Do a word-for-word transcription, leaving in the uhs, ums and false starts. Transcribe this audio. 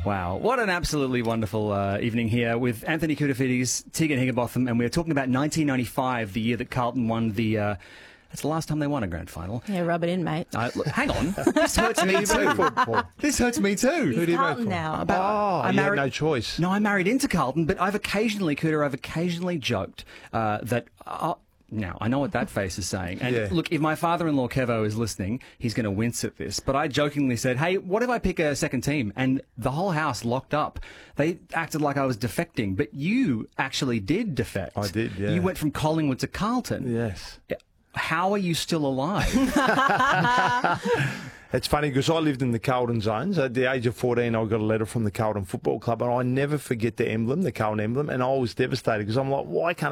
Wow, what an absolutely wonderful uh, evening here with Anthony Koutoufides, Tegan Higginbotham, and we're talking about nineteen ninety-five, the year that Carlton won the... Uh, that's the last time they won a grand final. Yeah, rub it in, mate. Uh, look, hang on. This hurts me too. This hurts me too. He's Who do you vote Carlton for? now. About- Oh, I you had married- no choice. No, I married into Carlton, but I've occasionally, Cooter, I've occasionally joked uh, that... Uh, Now, I know what that face is saying. And Yeah. look, if my father-in-law Kevo is listening, he's going to wince at this. But I jokingly said, hey, what if I pick a second team? And the whole house locked up. They acted like I was defecting. But you actually did defect. I did, yeah. You went from Collingwood to Carlton. Yes. How are you still alive? It's funny because I lived in the Carlton zones. At the age of fourteen, I got a letter from the Carlton Football Club, and I never forget the emblem, the Carlton emblem, and I was devastated because I'm like, why can't